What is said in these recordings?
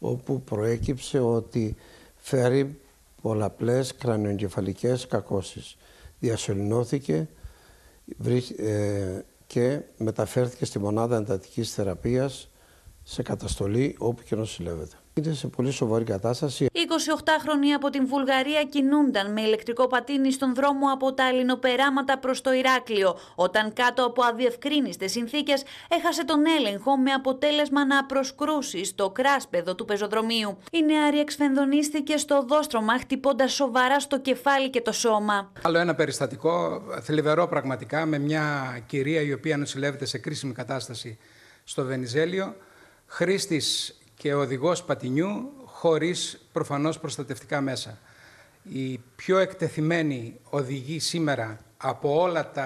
όπου προέκυψε ότι φέρει πολλαπλές κρανιοεγκεφαλικές κακώσεις. Διασωληνώθηκε και μεταφέρθηκε στη μονάδα εντατικής θεραπείας σε καταστολή όπου και νοσηλεύεται. Είναι σε πολύ σοβαρή κατάσταση. 28χρονοι από την Βουλγαρία κινούνταν με ηλεκτρικό πατίνι στον δρόμο από τα Ελληνοπεράματα προς το Ηράκλειο, όταν κάτω από αδιευκρίνιστες συνθήκες έχασε τον έλεγχο με αποτέλεσμα να προσκρούσει στο κράσπεδο του πεζοδρομίου. Η νεαρή εξφενδονίστηκε στο οδόστρωμα, χτυπώντας σοβαρά στο κεφάλι και το σώμα. Άλλο ένα περιστατικό, θλιβερό πραγματικά, με μια κυρία η οποία νοσηλεύεται σε κρίσιμη κατάσταση στο Βενιζέλιο, χρήστης και οδηγός πατινιού χωρίς προφανώς προστατευτικά μέσα. Οι πιο εκτεθειμένοι οδηγοί σήμερα από όλα τα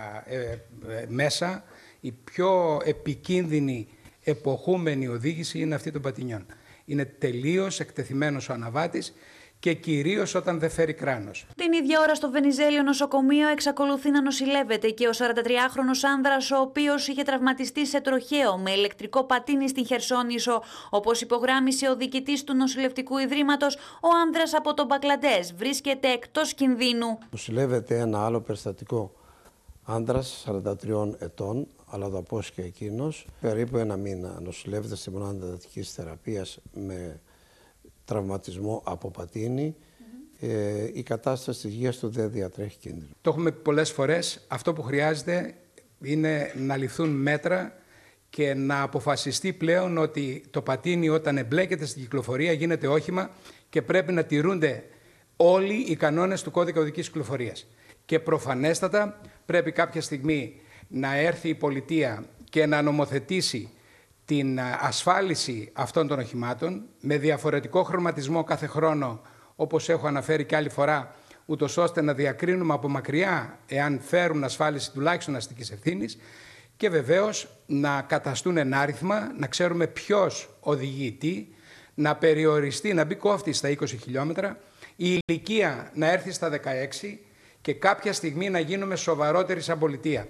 μέσα, η πιο επικίνδυνη εποχούμενη οδήγηση είναι αυτή των πατινιών. Είναι τελείως εκτεθειμένος ο αναβάτης και κυρίως όταν δεν φέρει κράνος. Την ίδια ώρα στο Βενιζέλιο νοσοκομείο εξακολουθεί να νοσηλεύεται και ο 43χρονος άνδρας, ο οποίος είχε τραυματιστεί σε τροχαίο με ηλεκτρικό πατίνι στην Χερσόνησο. Όπως υπογράμμισε ο διοικητής του νοσηλευτικού ιδρύματος, ο άνδρας από τον Μπαγκλαντές βρίσκεται εκτός κινδύνου. Νοσηλεύεται ένα άλλο περιστατικό άνδρας 43 ετών, αλλά το απόσχε εκείνος. Περίπου ένα μήνα νοσηλεύεται στη μονάδα εντατικής θεραπείας με τραυματισμό από πατίνι. Η κατάσταση της υγείας του δεν διατρέχει κίνδυνο. Το έχουμε πει πολλές φορές. Αυτό που χρειάζεται είναι να ληφθούν μέτρα και να αποφασιστεί πλέον ότι το πατίνι όταν εμπλέκεται στην κυκλοφορία γίνεται όχημα και πρέπει να τηρούνται όλοι οι κανόνες του κώδικα οδικής κυκλοφορίας. Και προφανέστατα πρέπει κάποια στιγμή να έρθει η πολιτεία και να νομοθετήσει την ασφάλιση αυτών των οχημάτων με διαφορετικό χρωματισμό κάθε χρόνο, όπως έχω αναφέρει και άλλη φορά, ούτως ώστε να διακρίνουμε από μακριά εάν φέρουν ασφάλιση τουλάχιστον αστικής ευθύνης και βεβαίως να καταστούν ενάριθμα, να ξέρουμε ποιος οδηγεί τι, να περιοριστεί, να μπει κόφτη στα 20 χιλιόμετρα, η ηλικία να έρθει στα 16 και κάποια στιγμή να γίνουμε σοβαρότεροι σαν πολιτεία.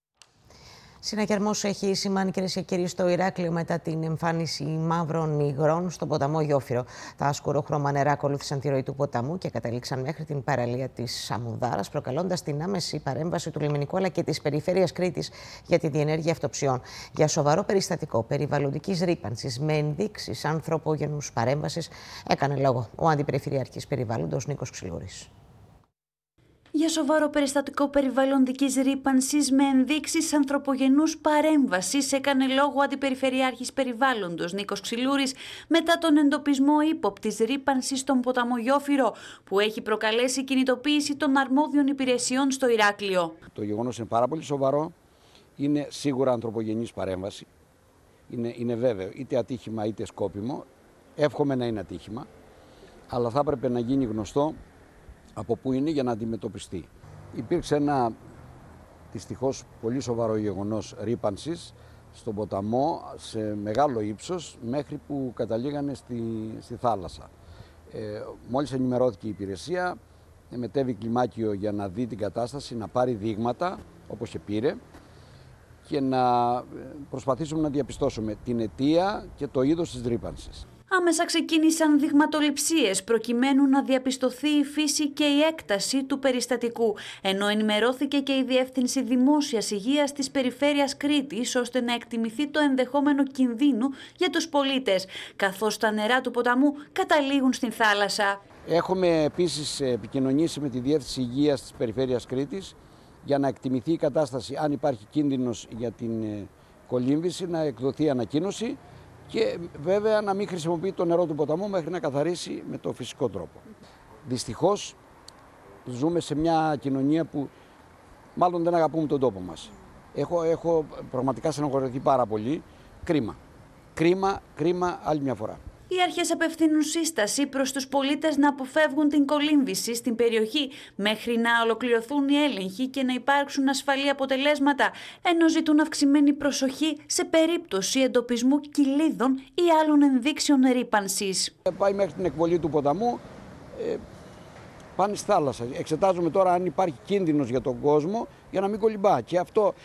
Συναγερμός έχει σημάνει, κυρίες και κύριοι, στο Ηράκλειο μετά την εμφάνιση μαύρων υγρών στον ποταμό Γιόφυρο. Τα ασκουρόχρωμα νερά ακολούθησαν τη ροή του ποταμού και κατέληξαν μέχρι την παραλία της Σαμουδάρας, προκαλώντας την άμεση παρέμβαση του λιμενικού αλλά και της περιφέρειας Κρήτης για τη διενέργεια αυτοψιών. Για σοβαρό περιστατικό περιβαλλοντικής ρύπανσης με ενδείξεις ανθρωπογενούς παρέμβασης έκανε λόγο ο Αντιπεριφερειάρχης Περιβάλλοντος Νίκος Ξυλούρης. Για σοβαρό περιστατικό περιβαλλοντικής ρύπανσης με ενδείξεις ανθρωπογενούς παρέμβασης έκανε λόγο ο Αντιπεριφερειάρχης Περιβάλλοντος Νίκος Ξυλούρης μετά τον εντοπισμό ύποπτης ρύπανσης στον ποταμό Γιόφυρο, που έχει προκαλέσει κινητοποίηση των αρμόδιων υπηρεσιών στο Ηράκλειο. Το γεγονός είναι πάρα πολύ σοβαρό. Είναι σίγουρα ανθρωπογενής παρέμβαση. Είναι βέβαιο, είτε ατύχημα είτε σκόπιμο. Εύχομαι να είναι ατύχημα, αλλά θα έπρεπε να γίνει γνωστό από πού είναι για να αντιμετωπιστεί. Υπήρξε ένα δυστυχώς πολύ σοβαρό γεγονός ρύπανσης στον ποταμό σε μεγάλο ύψος μέχρι που καταλήγανε στη θάλασσα. Μόλις ενημερώθηκε η υπηρεσία, μετέβη κλιμάκιο για να δει την κατάσταση, να πάρει δείγματα όπως και πήρε και να προσπαθήσουμε να διαπιστώσουμε την αιτία και το είδος της ρύπανσης. Άμεσα ξεκίνησαν δειγματοληψίες προκειμένου να διαπιστωθεί η φύση και η έκταση του περιστατικού, ενώ ενημερώθηκε και η Διεύθυνση Δημόσιας Υγείας της Περιφέρειας Κρήτης ώστε να εκτιμηθεί το ενδεχόμενο κινδύνου για τους πολίτες, καθώς τα νερά του ποταμού καταλήγουν στην θάλασσα. Έχουμε επίσης επικοινωνήσει με τη Διεύθυνση Υγείας της Περιφέρειας Κρήτης για να εκτιμηθεί η κατάσταση, αν υπάρχει κίνδυνος για την κολύμβηση, να εκδοθεί ανακοίνωση και βέβαια να μην χρησιμοποιεί το νερό του ποταμού μέχρι να καθαρίσει με το φυσικό τρόπο. Δυστυχώς ζούμε σε μια κοινωνία που μάλλον δεν αγαπούμε τον τόπο μας. Έχω πραγματικά στενοχωρηθεί πάρα πολύ. Κρίμα άλλη μια φορά. Οι αρχές απευθύνουν σύσταση προς τους πολίτες να αποφεύγουν την κολύμβηση στην περιοχή μέχρι να ολοκληρωθούν οι έλεγχοι και να υπάρξουν ασφαλή αποτελέσματα, ενώ ζητούν αυξημένη προσοχή σε περίπτωση εντοπισμού κοιλίδων ή άλλων ενδείξεων ρύπανσης. Πάει μέχρι την εκβολή του ποταμού, πάνε στη θάλασσα. Εξετάζουμε τώρα αν υπάρχει κίνδυνος για τον κόσμο για να μην κολυμπά. Και αυτό